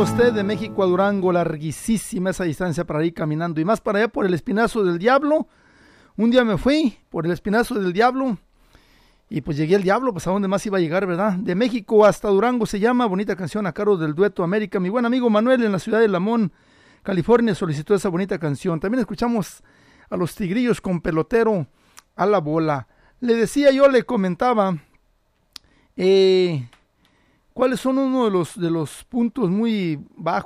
usted de México a Durango, larguísima esa distancia para ir caminando, y más para allá por el Espinazo del Diablo. Un día me fui por el Espinazo del Diablo y pues llegué al Diablo, pues a dónde más iba a llegar, ¿verdad? De México hasta Durango se llama, bonita canción a cargo del Dueto América. Mi buen amigo Manuel en la ciudad de Lamón, California, solicitó esa bonita canción. También escuchamos a los Tigrillos con Pelotero a la Bola. Le decía yo, le comentaba cuáles son uno de los puntos muy bajos